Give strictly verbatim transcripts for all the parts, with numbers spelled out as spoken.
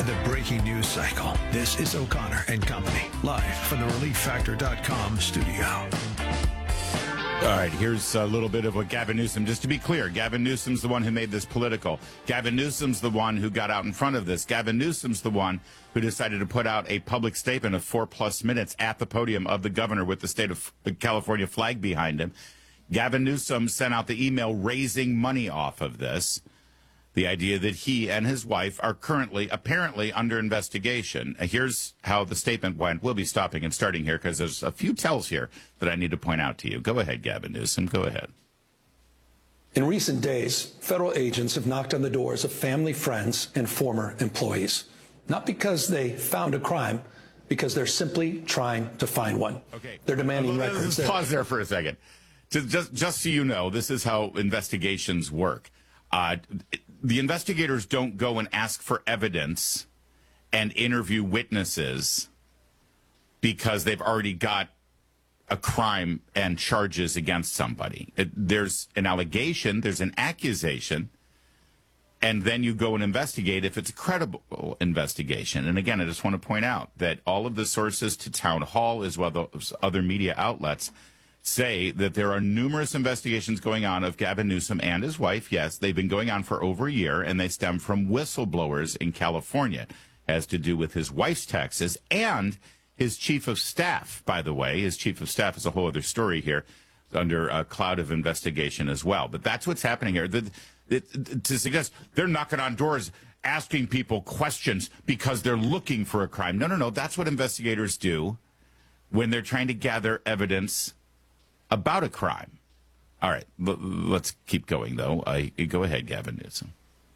the breaking news cycle. This is O'Connor and Company, live from the relief factor dot com studio. All right, here's a little bit of what Gavin Newsom, just to be clear, Gavin Newsom's the one who made this political. Gavin Newsom's the one who got out in front of this. Gavin Newsom's the one who decided to put out a public statement of four plus minutes at the podium of the governor with the state of California flag behind him. Gavin Newsom sent out the email raising money off of this. The idea that he and his wife are currently, apparently, under investigation. Here's how the statement went. We'll be stopping and starting here because there's a few tells here that I need to point out to you. Go ahead, Gavin Newsom. Go ahead. In recent days, federal agents have knocked on the doors of family, friends, and former employees. Not because they found a crime, because they're simply trying to find one. Okay. They're demanding well, records. Let's pause there for a second. Just, just so you know, this is how investigations work. Uh, the investigators don't go and ask for evidence and interview witnesses because they've already got a crime and charges against somebody. It, there's an allegation, there's an accusation, and then you go and investigate if it's a credible investigation. And again, I just want to point out that all of the sources to Town Hall, as well as other media outlets, say that there are numerous investigations going on of Gavin Newsom and his wife. Yes, they've been going on for over a year, and they stem from whistleblowers in California. It has to do with his wife's taxes and his chief of staff, by the way. His chief of staff is a whole other story here under a cloud of investigation as well. But that's what's happening here. The, the, to suggest they're knocking on doors asking people questions because they're looking for a crime. No, no, no. That's what investigators do when they're trying to gather evidence about a crime. All right, l- let's keep going, though. I, go ahead, Gavin Newsom.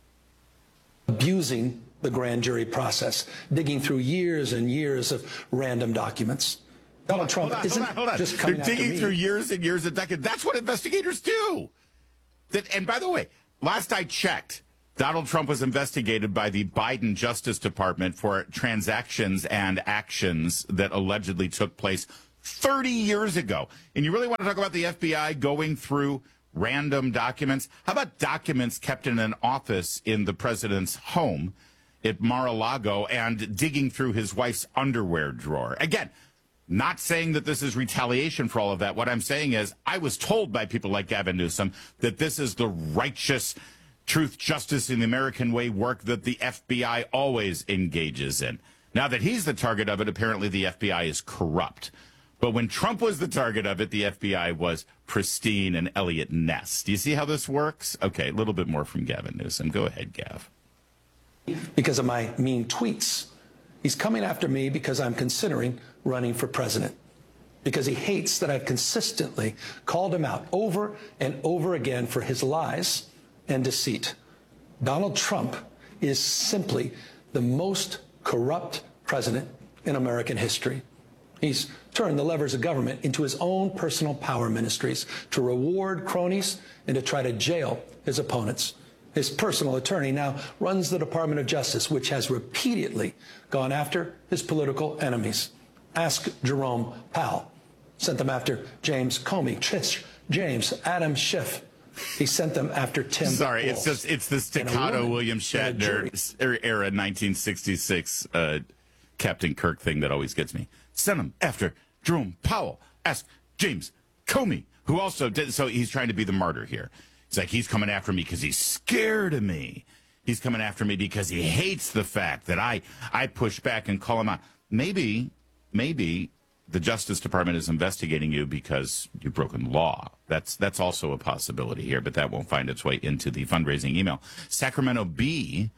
Abusing the grand jury process, digging through years and years of random documents. Donald Trump hold on, isn't hold on, hold on. just coming They're after digging me. through years and years of documents. That's what investigators do. That, and by the way, last I checked, Donald Trump was investigated by the Biden Justice Department for transactions and actions that allegedly took place thirty years ago. And you really want to talk about the F B I going through random documents? How about documents kept in an office in the president's home at Mar-a-Lago and digging through his wife's underwear drawer? Again, not saying that this is retaliation for all of that. What I'm saying is I was told by people like Gavin Newsom that this is the righteous truth, justice, in the American way work that the F B I always engages in. Now that he's the target of it, apparently the F B I is corrupt. But when Trump was the target of it, the F B I was pristine and Elliot Ness. Do you see how this works? Okay, a little bit more from Gavin Newsom. Go ahead, Gav. Because of my mean tweets. He's coming after me because I'm considering running for president. Because he hates that I've consistently called him out over and over again for his lies and deceit. Donald Trump is simply the most corrupt president in American history. He's turned the levers of government into his own personal power ministries to reward cronies and to try to jail his opponents. His personal attorney now runs the Department of Justice, which has repeatedly gone after his political enemies. Ask Jerome Powell. Sent them after James Comey, Trish James, Adam Schiff. He sent them after Tim Sorry, Walz. it's just it's the staccato William Shatner era nineteen sixty-six uh, Captain Kirk thing that always gets me. Send him after Jerome Powell. Ask James Comey, who also did. So he's trying to be the martyr here. It's like he's coming after me because he's scared of me. He's coming after me because he hates the fact that I I push back and call him out. Maybe, maybe the Justice Department is investigating you because you've broken law. That's that's also a possibility here, but that won't find its way into the fundraising email. Sacramento Bee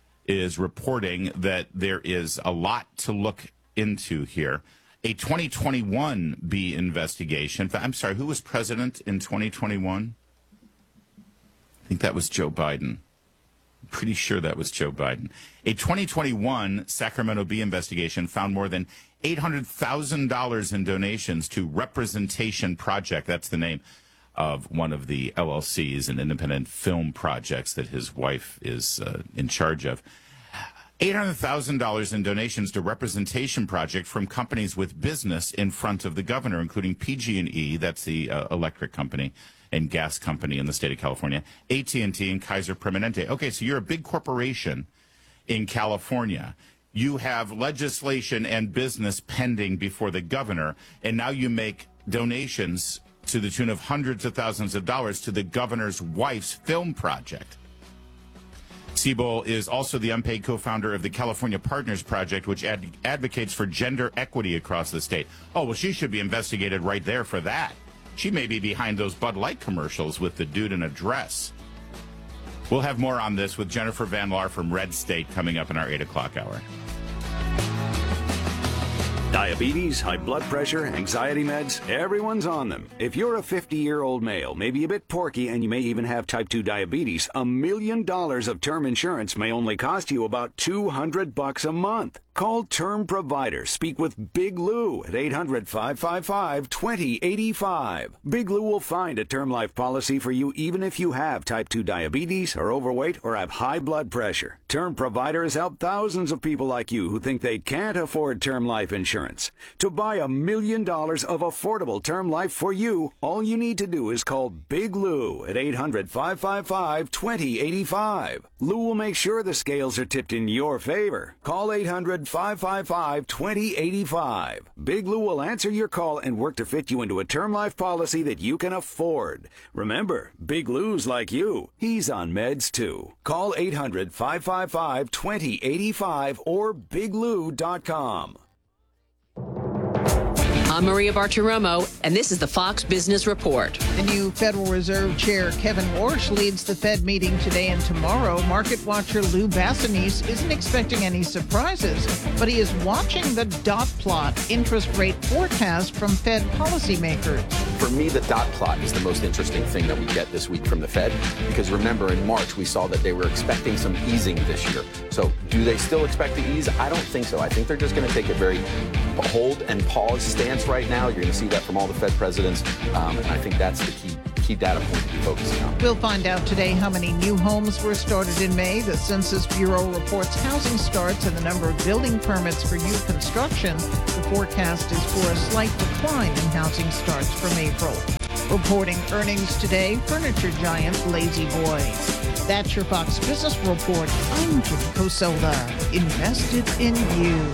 is reporting that there is a lot to look into here. A twenty twenty-one Bee investigation. I'm sorry, who was president in twenty twenty-one? I think that was Joe Biden. I'm pretty sure that was Joe Biden. A twenty twenty-one Sacramento Bee investigation found more than eight hundred thousand dollars in donations to Representation Project. That's the name of one of the L L Cs and independent film projects that his wife is uh, in charge of. eight hundred thousand dollars in donations to Representation Project from companies with business in front of the governor, including P G and E, that's the uh, electric company and gas company in the state of California, A T and T, and Kaiser Permanente. Okay, so you're a big corporation, in California. You have legislation and business pending before the governor, and now you make donations to the tune of hundreds of thousands of dollars to the governor's wife's film project. Siebel is also the unpaid co-founder of the California Partners Project, which ad- advocates for gender equity across the state. Oh, well, she should be investigated right there for that. She may be behind those Bud Light commercials with the dude in a dress. We'll have more on this with Jennifer Van Laar from Red State coming up in our eight o'clock hour. Diabetes, high blood pressure, anxiety meds, everyone's on them. If you're a fifty-year-old male, maybe a bit porky, and you may even have type two diabetes, a million dollars of term insurance may only cost you about two hundred bucks a month. Call Term Provider. Speak with Big Lou at eight hundred, five five five, two zero eight five. Big Lou will find a term life policy for you even if you have type two diabetes, are overweight, or have high blood pressure. Term Provider has helped thousands of people like you who think they can't afford term life insurance. To buy a million dollars of affordable term life for you, all you need to do is call Big Lou at eight hundred, five five five, two zero eight five. Lou will make sure the scales are tipped in your favor. Call eight hundred, five five five, two zero eight five. Big Lou will answer your call and work to fit you into a term life policy that you can afford. Remember, Big Lou's like you. He's on meds too. Call eight hundred, five five five, two zero eight five or big lou dot com. I'm Maria Bartiromo, and this is the Fox Business Report. The new Federal Reserve Chair Kevin Warsh leads the Fed meeting today and tomorrow. Market watcher Lou Bassanese isn't expecting any surprises, but he is watching the dot plot interest rate forecast from Fed policymakers. For me, the dot plot is the most interesting thing that we get this week from the Fed, because remember, in March, we saw that they were expecting some easing this year. So do they still expect to ease? I don't think so. I think they're just going to take a very hold and pause stance right now. You're going to see that from all the Fed presidents, um, and I think that's the key key data point to be focusing on. We'll find out today how many new homes were started in May. The Census Bureau reports housing starts and the number of building permits for new construction. The forecast is for a slight decline in housing starts from April. Reporting earnings today, furniture giant Lazy Boy. That's your Fox Business Report. I'm Jim Coselda, invested in you.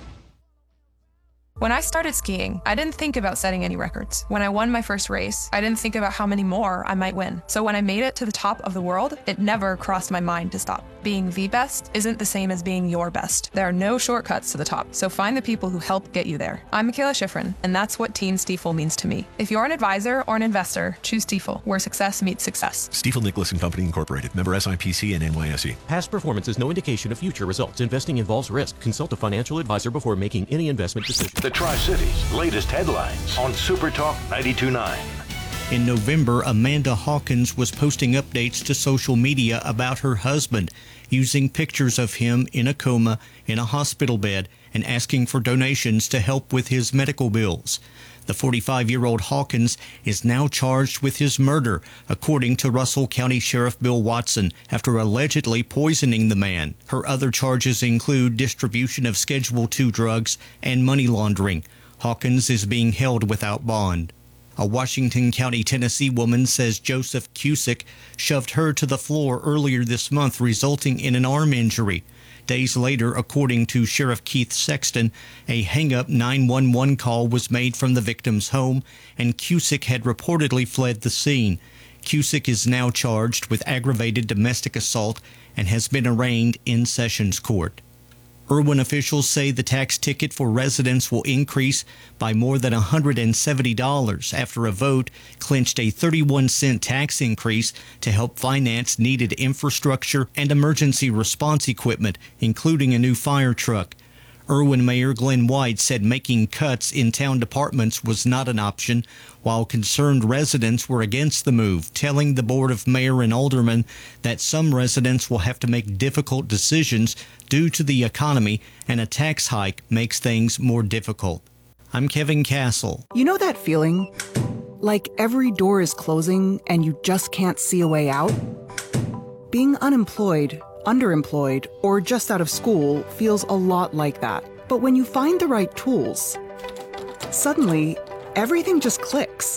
When I started skiing, I didn't think about setting any records. When I won my first race, I didn't think about how many more I might win. So when I made it to the top of the world, it never crossed my mind to stop. Being the best isn't the same as being your best. There are no shortcuts to the top, so find the people who help get you there. I'm Michaela Schifrin, and that's what Team Stiefel means to me. If you're an advisor or an investor, choose Stiefel, where success meets success. Stiefel Nicholas and Company Incorporated, member S I P C and N Y S E. Past performance is no indication of future results. Investing involves risk. Consult a financial advisor before making any investment decision. The Tri-Cities latest headlines on Super Talk ninety-two point nine. In November, Amanda Hawkins was posting updates to social media about her husband, using pictures of him in a coma in a hospital bed and asking for donations to help with his medical bills. The forty-five-year-old Hawkins is now charged with his murder, according to Russell County Sheriff Bill Watson, after allegedly poisoning the man. Her other charges include distribution of Schedule two drugs and money laundering. Hawkins is being held without bond. A Washington County, Tennessee woman says Joseph Cusick shoved her to the floor earlier this month, resulting in an arm injury. Days later, according to Sheriff Keith Sexton, a hang-up nine one one call was made from the victim's home, and Cusick had reportedly fled the scene. Cusick is now charged with aggravated domestic assault and has been arraigned in Sessions Court. Irwin officials say the tax ticket for residents will increase by more than one hundred seventy dollars after a vote clinched a thirty-one cent tax increase to help finance needed infrastructure and emergency response equipment, including a new fire truck. Irwin Mayor Glenn White said making cuts in town departments was not an option, while concerned residents were against the move, telling the Board of Mayor and Aldermen that some residents will have to make difficult decisions due to the economy, and a tax hike makes things more difficult. I'm Kevin Castle. You know that feeling? Like every door is closing and you just can't see a way out? Being unemployed, underemployed, or just out of school feels a lot like that. But when you find the right tools, suddenly, everything just clicks.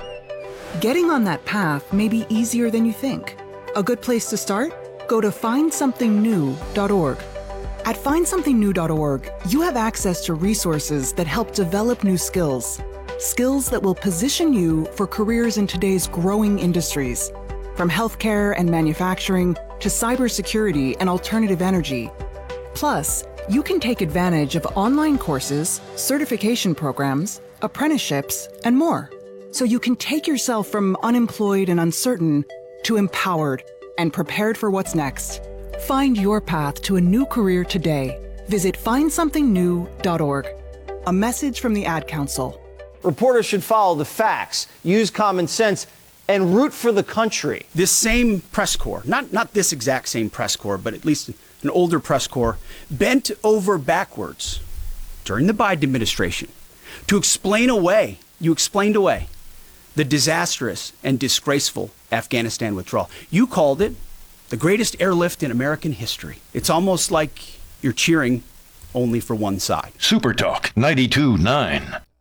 Getting on that path may be easier than you think. A good place to start? Go to find something new dot org. At find something new dot org, you have access to resources that help develop new skills. Skills that will position you for careers in today's growing industries, from healthcare and manufacturing to cybersecurity and alternative energy. Plus, you can take advantage of online courses, certification programs, apprenticeships, and more. So you can take yourself from unemployed and uncertain to empowered and prepared for what's next. Find your path to a new career today. Visit find something new dot org. A message from the Ad Council. Reporters should follow the facts, use common sense, and root for the country. This same press corps, not, not this exact same press corps, but at least an older press corps, bent over backwards during the Biden administration to explain away, you explained away, the disastrous and disgraceful Afghanistan withdrawal. You called it the greatest airlift in American history. It's almost like you're cheering only for one side. Super Talk ninety-two point nine.